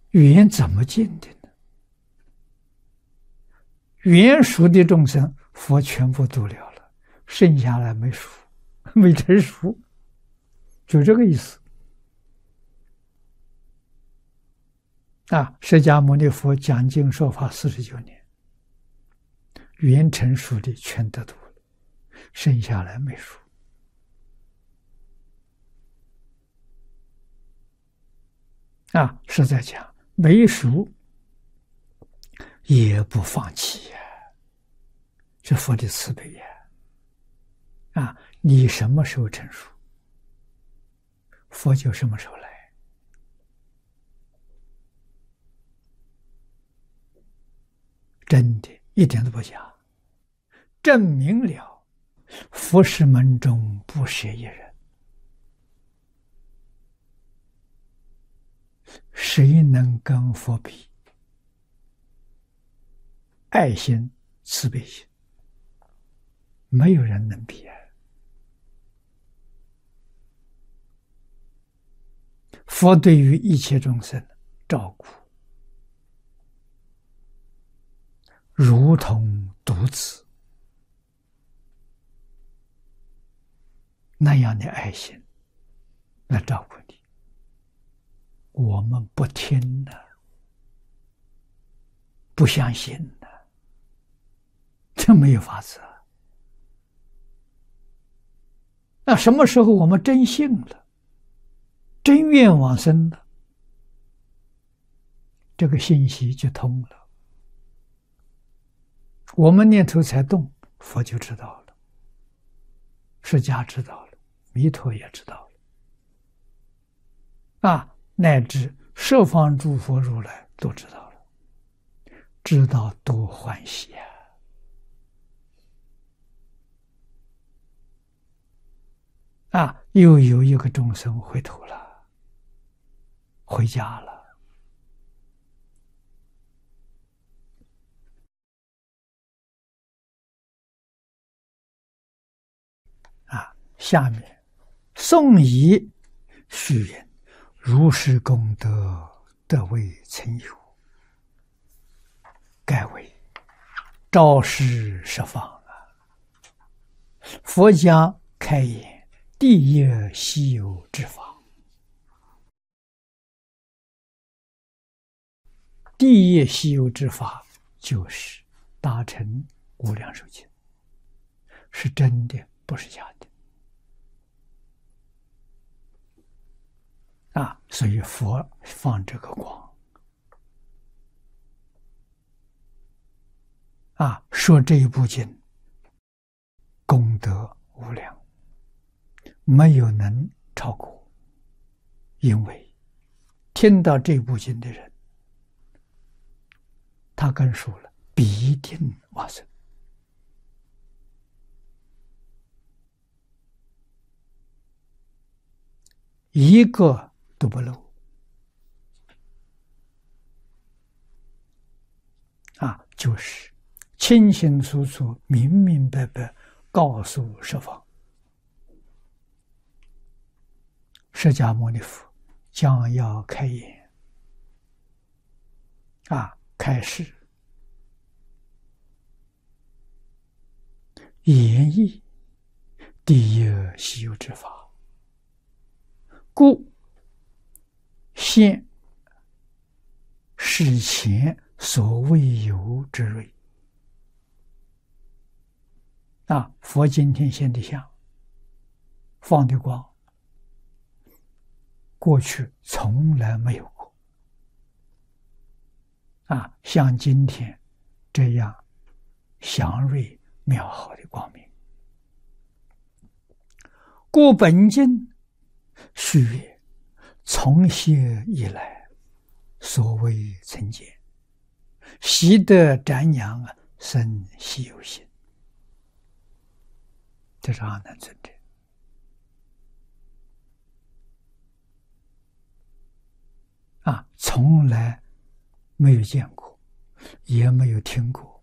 缘怎么尽的呢？缘熟的众生，佛全部度了了，剩下来没熟，没成熟，就这个意思。释迦牟尼佛讲经说法49年，缘成熟的全得度了，剩下来没熟。是在讲没熟也不放弃呀，这佛的慈悲呀！你什么时候成熟，佛就什么时候来。真的，一点都不假，证明了佛事门中不舍一人。谁能跟佛比？爱心、慈悲心，没有人能比。佛对于一切众生照顾，如同独子那样的爱心来照顾你。我们不听呢，不相信呢，这没有法子。那什么时候我们真信了，真愿往生了，这个信息就通了。我们念头才动，佛就知道了，释迦知道了，弥陀也知道了，乃至十方诸佛如来都知道了，知道多欢喜又有一个众生回头了，回家了。下面宋仪序言：如是功德，得未曾有，盖为昭示十方佛家开演第一稀有之法。第一稀有之法就是大乘无量寿经，是真的，不是假的。所以佛放这个光，说这一部经功德无量，没有能超过，因为听到这部经的人，他跟说了，必定往生。一个都不漏就是清清楚楚、明明白白告诉十方，释迦牟尼佛将要开演开示演绎第一稀有之法。故现史前所未有之瑞佛今天现的相，放的光，过去从来没有过像今天这样祥瑞妙好的光明。故本经须曰：从昔以来，所谓曾见，习得瞻仰生稀有心。这是阿难尊者从来没有见过，也没有听过